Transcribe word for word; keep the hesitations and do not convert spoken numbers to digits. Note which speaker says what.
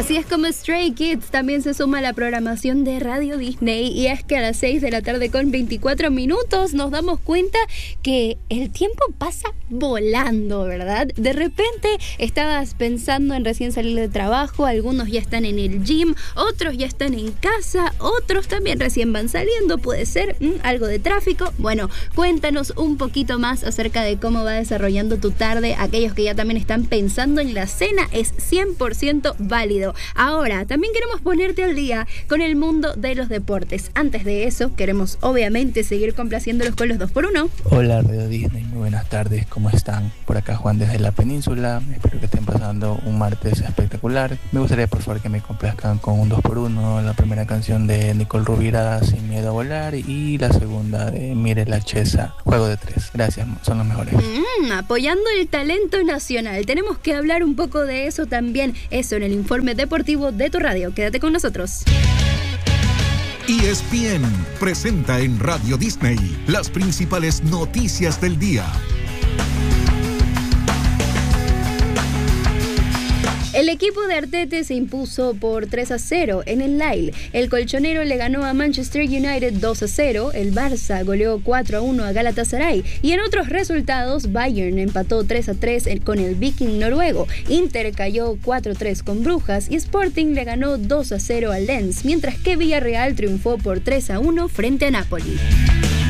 Speaker 1: Así es como Stray Kids también se suma a la programación de Radio Disney, y es que a las seis de la tarde con veinticuatro minutos nos damos cuenta que el tiempo pasa volando, ¿verdad? De repente estabas pensando en recién salir de trabajo, algunos ya están en el gym, otros ya están en casa, otros también recién van saliendo, puede ser ¿m? algo de tráfico. Bueno, cuéntanos un poquito más acerca de cómo va desarrollando tu tarde. Aquellos que ya también están pensando en la cena, es cien por ciento válido. Ahora, también queremos ponerte al día con el mundo de los deportes. Antes de eso, queremos obviamente seguir complaciéndolos con los dos por uno.
Speaker 2: Hola Radio Disney, muy buenas tardes, ¿cómo están? Por acá Juan desde la península, espero que estén pasando un martes espectacular. Me gustaría por favor que me complazcan con un dos por uno, la primera canción de Nicole Rovira, Sin Miedo a Volar, y la segunda de Mire la Chesa, Juego de Tres. Gracias, son los mejores.
Speaker 1: Mm, apoyando el talento nacional, tenemos que hablar un poco de eso también, eso en el informe deportivo de tu radio. Quédate con nosotros.
Speaker 3: E S P N presenta en Radio Disney las principales noticias del día.
Speaker 1: El equipo de Arteta se impuso por tres a cero en el Lille. El colchonero le ganó a Manchester United dos a cero. El Barça goleó cuatro a uno a Galatasaray. Y en otros resultados, Bayern empató tres a tres con el Viking noruego. Inter cayó cuatro a tres con Brujas. Y Sporting le ganó dos a cero al Lens. Mientras que Villarreal triunfó por tres a uno frente a Napoli.